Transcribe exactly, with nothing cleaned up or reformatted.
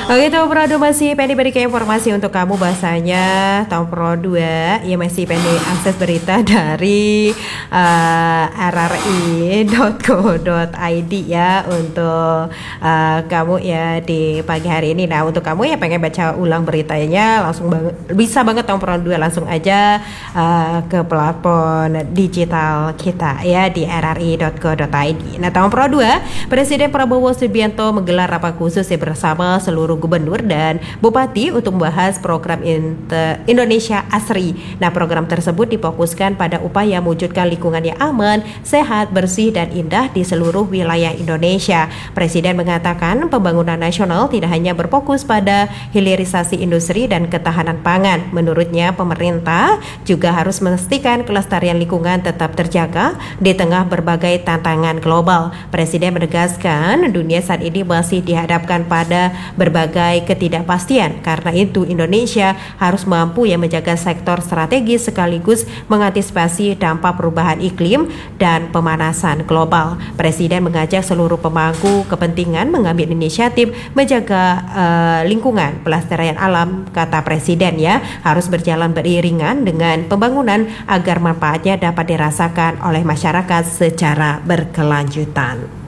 Oke, Tom Pro dua masih pengen berikan informasi untuk kamu bahasanya Tom Pro dua ya masih pengen akses berita dari uh, r r i dot co dot i d ya untuk uh, kamu ya di pagi hari ini. Nah, untuk kamu ya pengen baca ulang beritanya langsung banget bisa banget Tom Pro dua langsung aja uh, ke platform digital kita ya di r r i dot co dot i d. Nah, Tom Pro dua, Presiden Prabowo Subianto menggelar rapat khusus ya bersama seluruh gubernur dan bupati untuk membahas program Inter Indonesia Asri. Nah, program tersebut difokuskan pada upaya mewujudkan lingkungan yang aman, sehat, bersih, dan indah di seluruh wilayah Indonesia. Presiden mengatakan pembangunan nasional tidak hanya berfokus pada hilirisasi industri dan ketahanan pangan. Menurutnya, pemerintah juga harus memastikan kelestarian lingkungan tetap terjaga di tengah berbagai tantangan global. Presiden menegaskan dunia saat ini masih dihadapkan pada berbagai ketidakpastian. Karena itu Indonesia harus mampu ya menjaga sektor strategis sekaligus mengantisipasi dampak perubahan iklim dan pemanasan global. Presiden mengajak seluruh pemangku kepentingan mengambil inisiatif menjaga uh, lingkungan, pelestarian alam, kata Presiden ya, harus berjalan beriringan dengan pembangunan agar manfaatnya dapat dirasakan oleh masyarakat secara berkelanjutan.